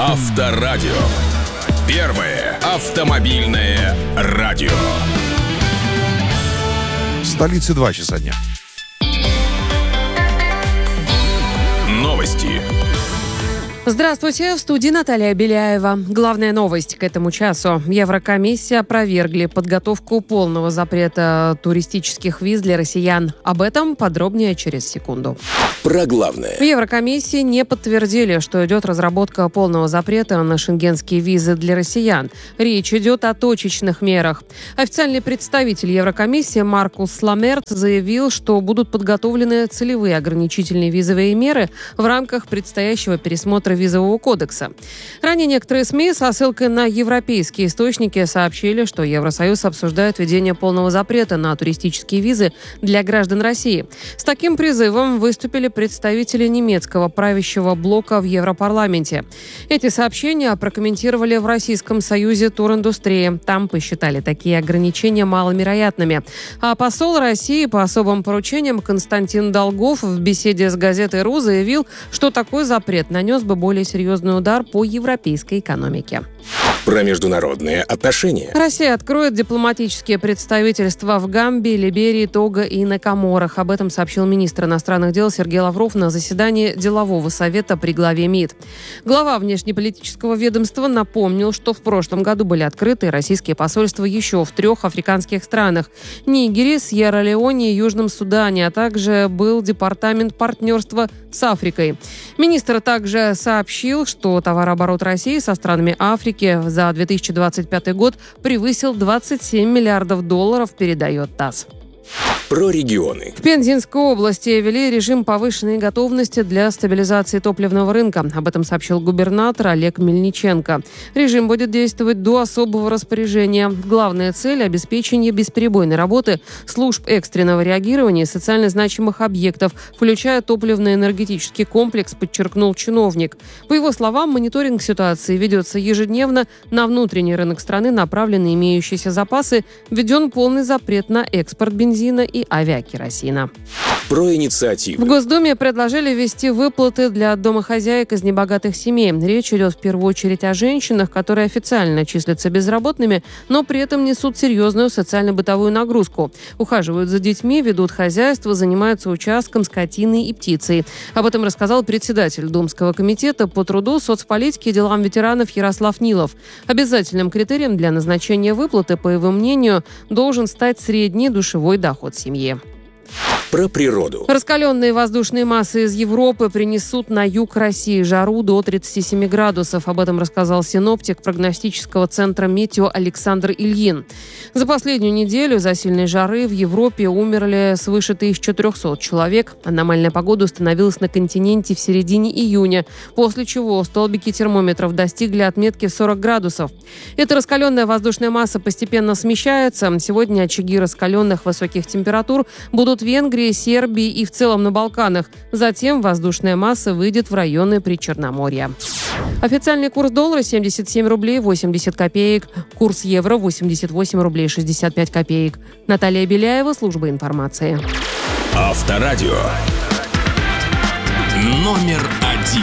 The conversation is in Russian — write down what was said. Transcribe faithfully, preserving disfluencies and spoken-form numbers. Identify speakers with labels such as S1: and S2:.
S1: Авторадио. Первое автомобильное радио.
S2: В столице два часа дня.
S1: Новости.
S3: Здравствуйте, в студии Наталья Беляева. Главная новость к этому часу. Еврокомиссия опровергли подготовку полного запрета туристических виз для россиян. Об этом подробнее через секунду.
S1: Про главное.
S3: В Еврокомиссии не подтвердили, что идет разработка полного запрета на шенгенские визы для россиян. Речь идет о точечных мерах. Официальный представитель Еврокомиссии Маркус Ламерт заявил, что будут подготовлены целевые ограничительные визовые меры в рамках предстоящего пересмотра визового кодекса. Ранее некоторые СМИ со ссылкой на европейские источники сообщили, что Евросоюз обсуждает введение полного запрета на туристические визы для граждан России. С таким призывом выступили представители немецкого правящего блока в Европарламенте. Эти сообщения прокомментировали в Российском союзе туриндустрии. Там посчитали такие ограничения маловероятными. А посол России по особым поручениям Константин Долгов в беседе с газетой «РУ» заявил, что такой запрет нанес бы более серьезный удар по европейской экономике.
S1: Про международные отношения.
S3: Россия откроет дипломатические представительства в Гамбии, Либерии, Того и на Коморах. Об этом сообщил министр иностранных дел Сергей Лавров на заседании делового совета при главе МИД. Глава внешнеполитического ведомства напомнил, что в прошлом году были открыты российские посольства еще в трех африканских странах – Нигере, Сьерра-Леоне и Южном Судане, а также был департамент партнерства с Африкой. Министр также сообщил, что товарооборот России со странами Африки за две тысячи двадцать пятый год превысил двадцать семь миллиардов долларов, передает ТАСС.
S1: Про регионы.
S3: В Пензенской области ввели режим повышенной готовности для стабилизации топливного рынка. Об этом сообщил губернатор Олег Мельниченко. Режим будет действовать до особого распоряжения. Главная цель – обеспечение бесперебойной работы служб экстренного реагирования и социально значимых объектов, включая топливно-энергетический комплекс, подчеркнул чиновник. По его словам, мониторинг ситуации ведется ежедневно. На внутренний рынок страны направлены имеющиеся запасы. Введен полный запрет на экспорт бензина и авиакеросина.
S1: Про инициативы.
S3: В Госдуме предложили ввести выплаты для домохозяек из небогатых семей. Речь идет в первую очередь о женщинах, которые официально числятся безработными, но при этом несут серьезную социально-бытовую нагрузку. Ухаживают за детьми, ведут хозяйство, занимаются участком, скотиной и птицей. Об этом рассказал председатель Думского комитета по труду, соцполитике и делам ветеранов Ярослав Нилов. Обязательным критерием для назначения выплаты, по его мнению, должен стать средний душевой доход семьи.
S1: Про природу.
S3: Раскаленные воздушные массы из Европы принесут на юг России жару до тридцати семи градусов. Об этом рассказал синоптик прогностического центра «Метео» Александр Ильин. За последнюю неделю за сильной жары в Европе умерли свыше тысячи трехсот человек. Аномальная погода установилась на континенте в середине июня, после чего столбики термометров достигли отметки в сорок градусов. Эта раскаленная воздушная масса постепенно смещается. Сегодня очаги раскаленных высоких температур будут в Венгрии, Сербии и в целом на Балканах. Затем воздушная масса выйдет в районы Причерноморья. Официальный курс доллара семьдесят семь рублей восемьдесят копеек. Курс евро восемьдесят восемь рублей шестьдесят пять копеек. Наталья Беляева, служба информации.
S1: Авторадио. Номер один.